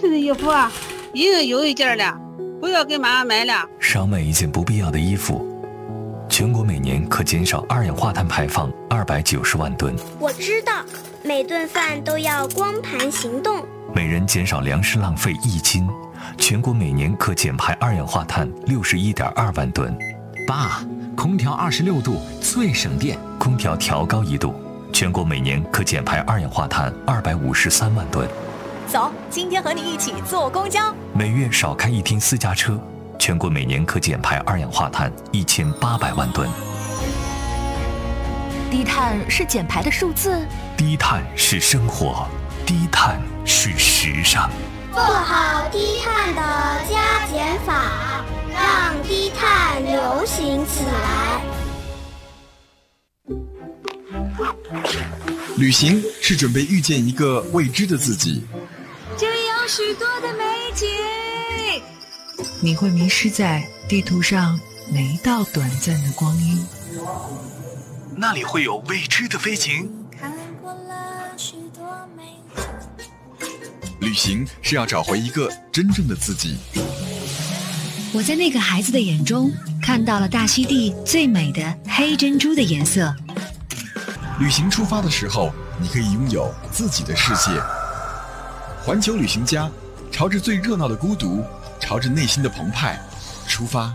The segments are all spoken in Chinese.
身的衣服啊，一人有一件了，不要给妈妈买了。 少买一件不必要的衣服。全国每年可减少二氧化碳排放290万吨。 我知道，每顿饭都要光盘行动。 每人减少粮食浪费1斤，全国每年可减排二氧化碳61.2万吨。 爸，空调26度最省电， 空调调高1度，全国每年可减排二氧化碳253万吨。 走，今天和你一起坐公交。 每月少开1天私家车，全国每年可减排二氧化碳1800万吨。 低碳是减排的数字， 低碳是生活，低碳是时尚。 做好低碳的加减法，让低碳流行起来。 旅行是准备遇见一个未知的自己， 这里有许多的美景， 你会迷失在地图上每一道短暂的光阴。 那里会有未知的飞行。 旅行是要找回一个真正的自己。 我在那个孩子的眼中看到了大溪地最美的黑珍珠的颜色。 旅行出发的时候，你可以拥有自己的世界。环球旅行家，朝着最热闹的孤独，朝着内心的澎湃出发。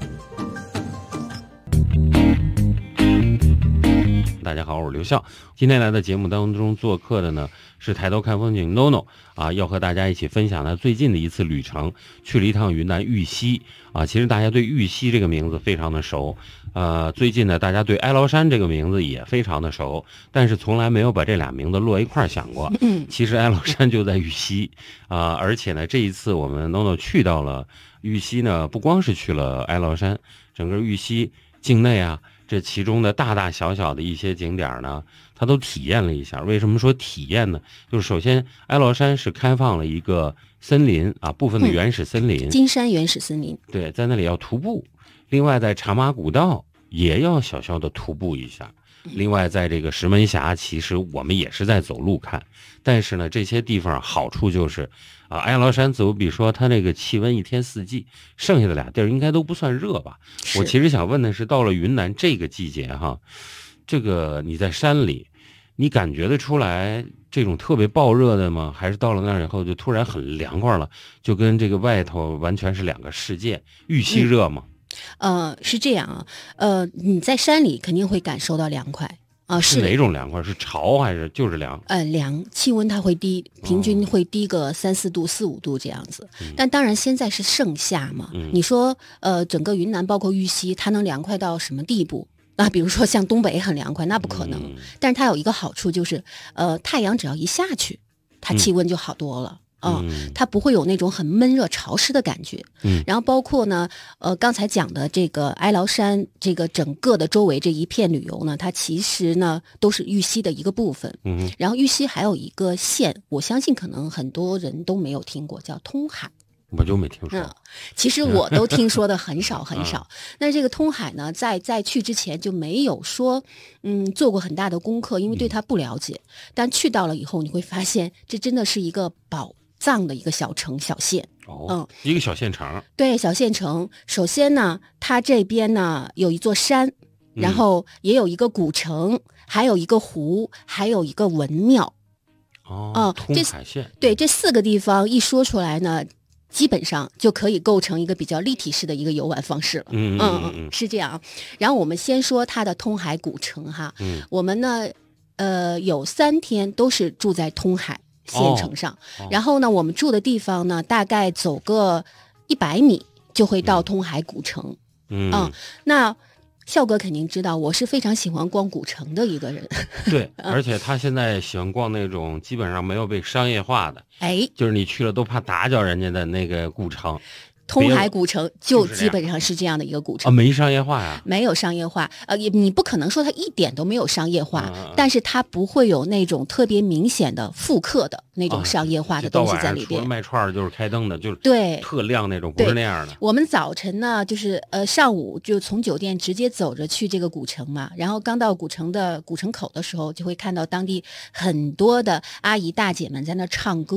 大家好，我是刘笑。今天来到节目当中做客的呢是抬头看风景 NONO 啊，要和大家一起分享他最近的一次旅程，去了一趟云南玉溪啊。其实大家对玉溪这个名字非常的熟，最近呢大家对哀牢山这个名字也非常的熟，但是从来没有把这俩名字摞一块想过。其实哀牢山就在玉溪啊，而且呢这一次我们 NONO 去到了玉溪呢，不光是去了哀牢山，整个玉溪境内啊，这其中的大大小小的一些景点呢，他都体验了一下。为什么说体验呢？就是首先哀牢山是开放了一个森林啊，部分的原始森林， 金山原始森林， 对，在那里要徒步。另外在茶马古道也要小小的徒步一下。另外在这个石门峡，其实我们也是在走路看，但是呢这些地方好处就是哀牢山走比说它那个气温一天四季，剩下的俩地儿应该都不算热吧。我其实想问的是，到了云南这个季节哈，这个你在山里你感觉得出来这种特别暴热的吗？还是到了那儿以后就突然很凉快了，就跟这个外头完全是两个世界？玉溪热吗？ 是这样啊，你在山里肯定会感受到凉快啊， 是哪种凉快？是潮还是就是凉？ 凉，气温它会低，平均会低个3-4度、4-5度这样子。但当然现在是盛夏嘛，你说整个云南包括玉溪，它能凉快到什么地步？啊，比如说像东北很凉快，那不可能。但是它有一个好处就是，太阳只要一下去，它气温就好多了。它不会有那种很闷热潮湿的感觉。然后包括呢，刚才讲的这个哀牢山，这个整个的周围这一片旅游呢，它其实呢都是玉溪的一个部分。然后玉溪还有一个县，我相信可能很多人都没有听过，叫通海。 我就没听说。 其实我都听说的很少很少。那这个通海呢，在去之前就没有说做过很大的功课，因为对它不了解。但去到了以后，你会发现这真的是一个宝藏的一个小城小县。 一个小县城。对， 小县城。首先呢，它这边呢有一座山，然后也有一个古城，还有一个湖，还有一个文庙。 通海县。 对，这4个地方一说出来呢，基本上就可以构成一个比较立体式的一个游玩方式了。是这样。然后我们先说它的通海古城哈。我们呢，有3天都是住在通海县城上。然后呢，我们住的地方呢，大概走个100米就会到通海古城。那笑哥肯定知道，我是非常喜欢逛古城的一个人。 对，而且他现在喜欢逛那种基本上没有被商业化的，就是你去了都怕打搅人家的那个古城。 通海古城就基本上是这样的一个古城。 没商业化呀？ 没有商业化，你不可能说它一点都没有商业化，但是它不会有那种特别明显的复刻的那种商业化的东西在里边。 除了卖串就是开灯的，就是对特亮那种，不是那样的。 我们早晨呢，就是上午就从酒店直接走着去这个古城嘛，然后刚到古城口的时候，就会看到当地很多的阿姨大姐们在那唱歌。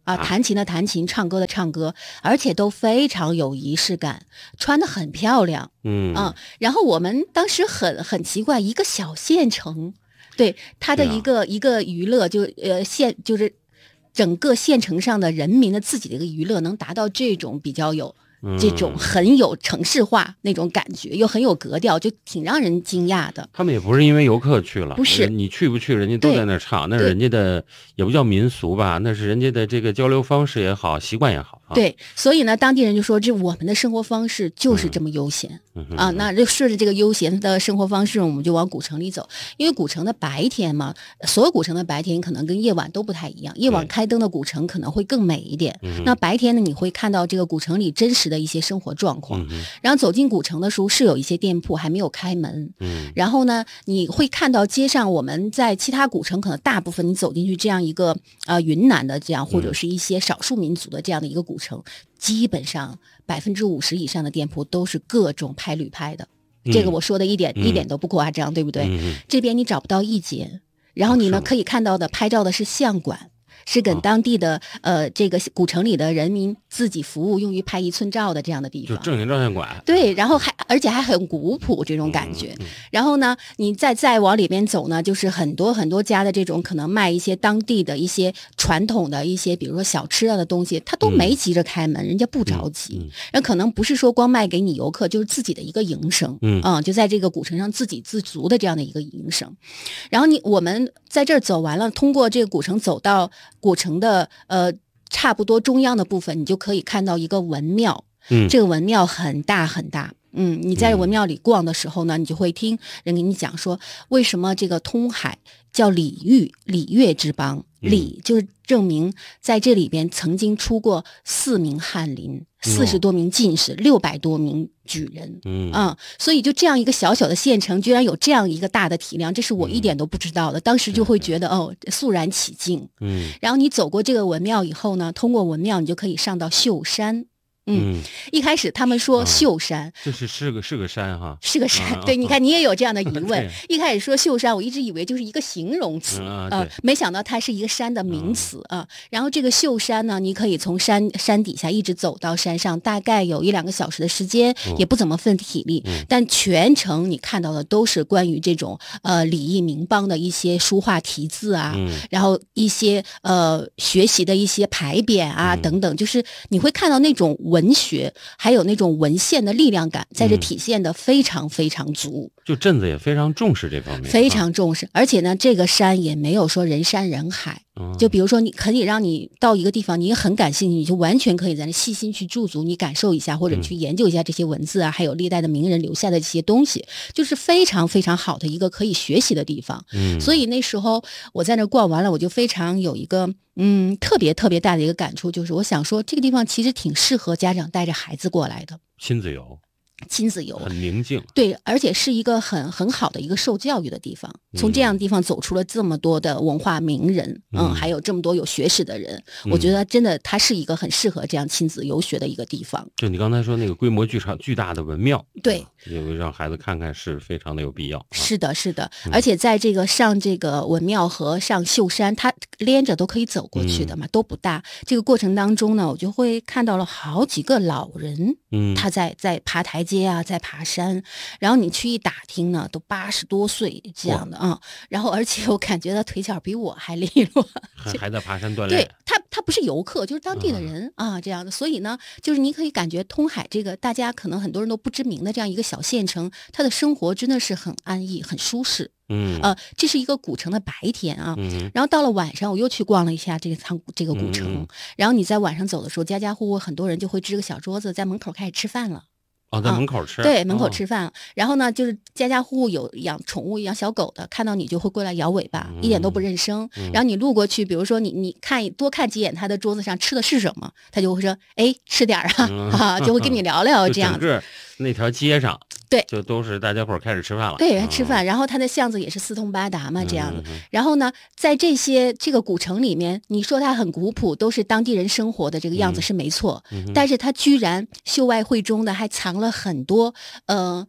弹琴的弹琴，唱歌的唱歌，而且都非常有仪式感，穿得很漂亮。然后我们当时很奇怪，一个小县城，对它的一个娱乐就是整个县城上的人民的自己的一个娱乐能达到这种比较有。这种很有城市化那种感觉，又很有格调，就挺让人惊讶的。 他们也不是因为游客去了， 不是你去不去，人家都在那儿唱，那是人家的也不叫民俗吧，那是人家的这个交流方式也好，习惯也好。 对，所以呢，当地人就说，这我们的生活方式就是这么悠闲那就顺着这个悠闲的生活方式，我们就往古城里走。因为古城的白天嘛，所有古城的白天可能跟夜晚都不太一样，夜晚开灯的古城可能会更美一点。那白天呢，你会看到这个古城里真实的一些生活状况。然后走进古城的时候，是有一些店铺还没有开门。然后呢，你会看到街上，我们在其他古城可能大部分你走进去这样一个云南的这样，或者是一些少数民族的这样的一个古城，基本上50%以上的店铺都是各种拍旅拍的。这个我说的一点都不夸张，对不对？这边你找不到一间，然后你呢可以看到的拍照的是相馆。是跟当地的这个古城里的人民自己服务，用于拍1寸照的这样的地方， 就正经照相馆。 对，然后而且还很古朴这种感觉。然后呢，你再往里边走呢，就是很多很多家的这种可能卖一些当地的一些传统的一些，比如说小吃的东西，他都没急着开门，人家不着急。然后可能不是说光卖给你游客，就是自己的一个营生。就在这个古城上自给自足的这样的一个营生。然后我们在这儿走完了，通过这个古城走到古城的差不多中央的部分，你就可以看到一个文庙。这个文庙很大很大。你在文庙里逛的时候呢，你就会听人给你讲说，为什么这个通海叫礼乐之邦。礼就是证明在这里边曾经出过4名翰林，40多名进士，600多名举人。所以就这样一个小小的县城，居然有这样一个大的体量，这是我一点都不知道的。当时就会觉得肃然起敬。然后你走过这个文庙以后呢，通过文庙你就可以上到秀山。一开始他们说秀山， 就是是个山哈， 是个山。对，你看你也有这样的疑问。一开始说秀山，我一直以为就是一个形容词没想到它是一个山的名词然后这个秀山呢，你可以从山底下一直走到山上，大概有1-2个小时的时间，也不怎么费体力。但全程你看到的都是关于这种礼义民邦的一些书画题字然后一些学习的一些牌匾等等，就是你会看到那种文学还有那种文献的力量感在这体现的非常非常足。 就镇子也非常重视这方面， 非常重视。而且呢，这个山也没有说人山人海。就比如说你可以让你到一个地方，你很感兴趣，你就完全可以在那细心去驻足，你感受一下，或者去研究一下这些文字还有历代的名人留下的这些东西，就是非常非常好的一个可以学习的地方。所以那时候我在那逛完了，我就非常有一个特别特别大的一个感触，就是我想说这个地方其实挺适合家长带着孩子过来的， 亲子游很宁静。 对，而且是一个很好的一个受教育的地方。从这样的地方走出了这么多的文化名人还有这么多有学识的人，我觉得真的它是一个很适合这样亲子游学的一个地方。 就你刚才说那个规模巨大的文庙， 对， 让孩子看看是非常的有必要。 是的是的。而且在这个上这个文庙和上秀山，它连着都可以走过去的嘛，都不大。这个过程当中呢，我就会看到了好几个老人他在爬台阶在爬山。然后你去一打听呢，都80多岁这样的然后而且我感觉他腿脚比我还利落， 还在爬山锻炼。 对，他不是游客，就是当地的人这样的。所以呢，就是你可以感觉通海这个大家可能很多人都不知名的这样一个小县城，他的生活真的是很安逸很舒适。这是一个古城的白天然后到了晚上，我又去逛了一下这个古城。然后你在晚上走的时候，家家户户很多人就会支个小桌子，在门口开始吃饭了。 在门口吃。 对，门口吃饭。然后呢，就是家家户户有养宠物养小狗的，看到你就会过来摇尾巴，一点都不认生。然后你路过去，比如说你多看几眼他的桌子上吃的是什么，他就会说吃点就会跟你聊聊这样子。 整个那条街上对， 就都是大家伙开始吃饭了。 对，吃饭。然后它的巷子也是四通八达嘛，这样的。然后呢，在这个古城里面，你说它很古朴，都是当地人生活的这个样子是没错。但是它居然秀外慧中的还藏了很多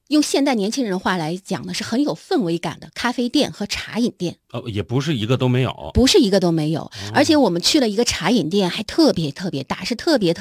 用现代年轻人话来讲呢，是很有氛围感的咖啡店和茶饮店。 也不是一个都没有， 不是一个都没有，而且我们去了一个茶饮店，还特别特别大，是特别